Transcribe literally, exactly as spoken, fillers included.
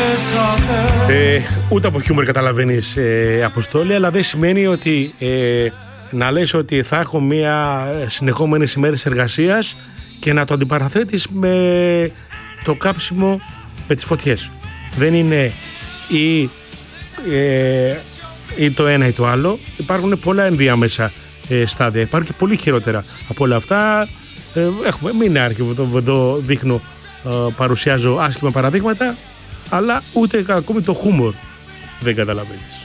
Ε, ούτε από χιούμορ καταλαβαίνεις, ε, Αποστόλη, αλλά δεν σημαίνει ότι ε, να λες ότι θα έχω μία συνεχόμενες ημέρες εργασίας και να το αντιπαραθέτεις με το κάψιμο με τις φωτιές. Δεν είναι ή, ε, ή το ένα ή το άλλο. Υπάρχουν πολλά ενδιάμεσα ε, στάδια. Υπάρχουν και πολύ χειρότερα από όλα αυτά. Ε, έχουμε, μην είναι άρχιβο, εδώ δείχνω, ε, παρουσιάζω άσχημα παραδείγματα, αλλά ούτε ακόμη το χούμορ δεν καταλαβαίνεις.